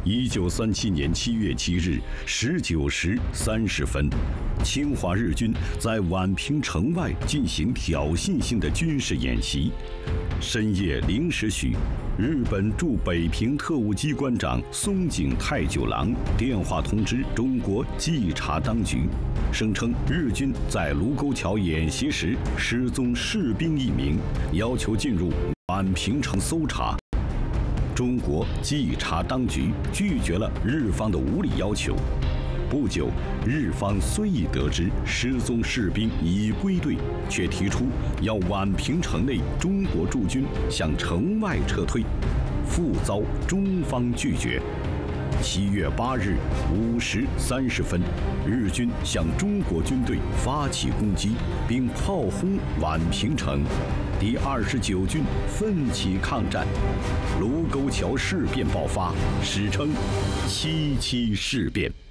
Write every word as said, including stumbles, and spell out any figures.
一九三七年七月七日十九时三十分，侵华日军在宛平城外进行挑衅性的军事演习。深夜零时许，日本驻北平特务机关长松井太久郎电话通知中国稽查当局，声称日军在卢沟桥演习时失踪士兵一名，要求进入宛平城搜查。中国稽查当局拒绝了日方的无理要求。不久，日方虽已得知失踪士兵已归队，却提出要宛平城内中国驻军向城外撤退，复遭中方拒绝。七月八日五时三十分，日军向中国军队发起攻击，并炮轰宛平城。第二十九军奋起抗战，卢沟桥事变爆发，史称七七事变。